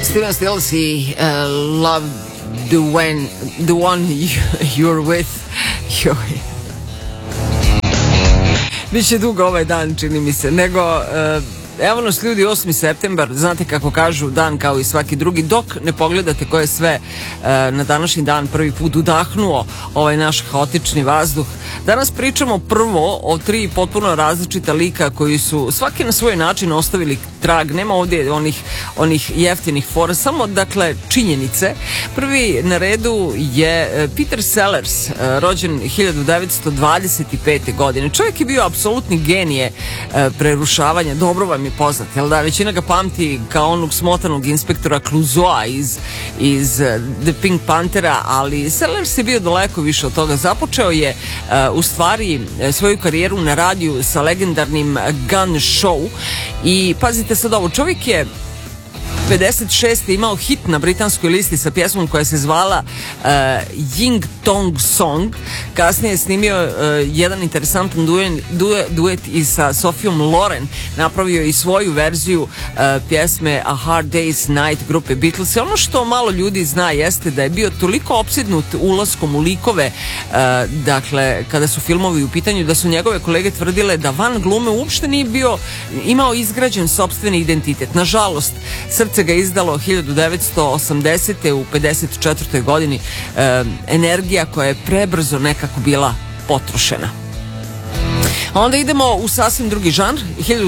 Steven Stills i Love the One You're With. Biće dugo ovaj dan, čini mi se, nego evo nas ljudi, 8. septembar, znate kako kažu, dan kao i svaki drugi, dok ne pogledate ko je sve na današnji dan prvi put udahnuo ovaj naš haotični vazduh. Danas pričamo prvo o 3 potpuno različita lika koji su svaki na svoj način ostavili trag. Nema ovdje onih jeftinih fora, samo dakle činjenice. Prvi na redu je Peter Sellers, rođen 1925. godine. Čovjek je bio apsolutni genije prerušavanja, dobro vam je poznat, jel da? Većina ga pamti kao onog smotanog inspektora Clouseau iz The Pink Panthera, ali Sellers je bio daleko više od toga. Započeo je u stvari svoju karijeru na radiju sa legendarnim Gun Show i pazite sad ovo, čovjek je 56. imao hit na britanskoj listi sa pjesmom koja se zvala Ying Tong Song. Kasnije je snimio jedan interesantan duet i sa Sofijom Loren. Napravio i svoju verziju pjesme A Hard Day's Night grupe Beatles. Ono što malo ljudi zna jeste da je bio toliko opsjednut ulaskom u likove, dakle, kada su filmovi u pitanju, da su njegove kolege tvrdile da van glume uopšte nije imao izgrađen sopstveni identitet. Nažalost, srce ga izdalo 1980. u 54. godini, energija koja je prebrzo nekako bila potrošena. A onda idemo u sasvim drugi žanr.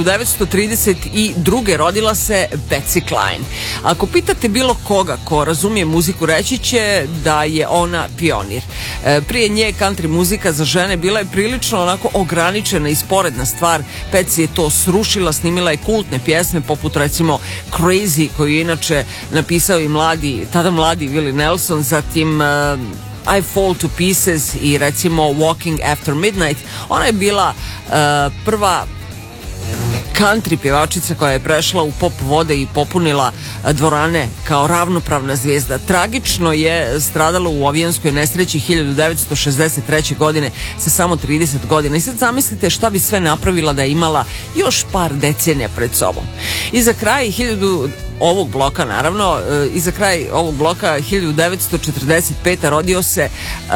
1932. rodila se Patsy Cline. Ako pitate bilo koga ko razumije muziku, reći će da je ona pionir. Prije nje country muzika za žene bila je prilično onako ograničena i sporedna stvar. Patsy je to srušila, snimila je kultne pjesme poput recimo Crazy, koju je inače napisao i tada mladi Willie Nelson, zatim I Fall to Pieces i recimo Walking After Midnight. Ona je bila prva country pjevačica koja je prešla u pop vode i popunila dvorane kao ravnopravna zvijezda. Tragično je stradala u avijanskoj nesreći 1963. godine sa samo 30 godina. I sad zamislite šta bi sve napravila da je imala još par decenija pred sobom. I za kraj ovog bloka, naravno, i za kraj ovog bloka 1945. rodio se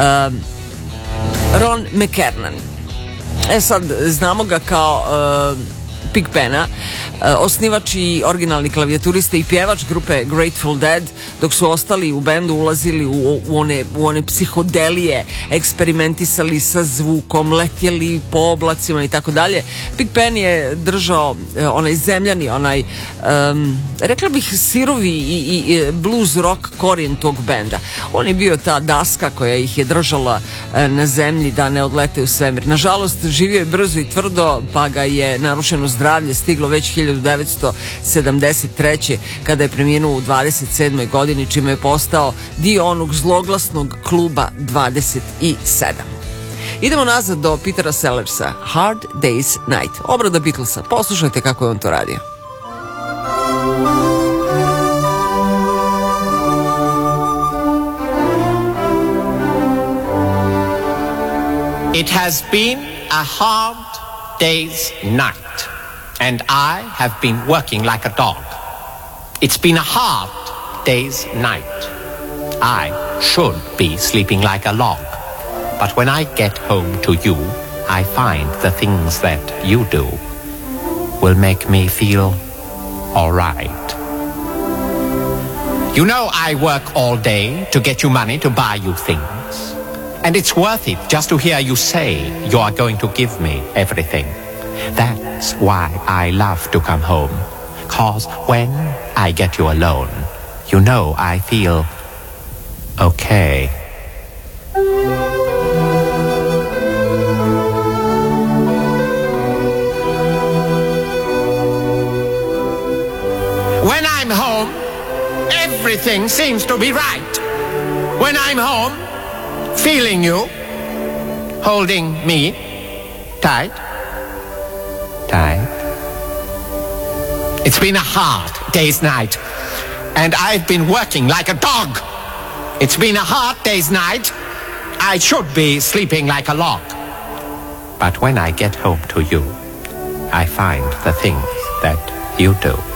Ron McKernan. Sad, znamo ga kao Pigpena, osnivač i originalni klavijaturista i pjevač grupe Grateful Dead, dok su ostali u bendu ulazili u one psihodelije, eksperimentisali sa zvukom, letjeli po oblacima i tako dalje. Pigpen je držao onaj zemljani, rekla bih sirovi i blues rock korijen tog benda. On je bio ta daska koja ih je držala na zemlji da ne odlete u svemir. Nažalost, živio je brzo i tvrdo, pa ga je narušeno zdravlje stiglo već 1973. kada je preminuo u 27. godini, čime je postao dio onog zloglasnog kluba 27. Idemo nazad do Petera Sellersa, Hard Day's Night, obrada Beatlesa. Poslušajte kako je on to radio. It has been a hard day's night. And I have been working like a dog. It's been a hard day's night. I should be sleeping like a log. But when I get home to you, I find the things that you do will make me feel all right. You know I work all day to get you money to buy you things. And it's worth it just to hear you say you are going to give me everything. That's why I love to come home. 'Cause when I get you alone, you know I feel okay. When I'm home, everything seems to be right. When I'm home, feeling you, holding me tight. It's been a hard day's night, and I've been working like a dog. It's been a hard day's night. I should be sleeping like a log. But when I get home to you, I find the things that you do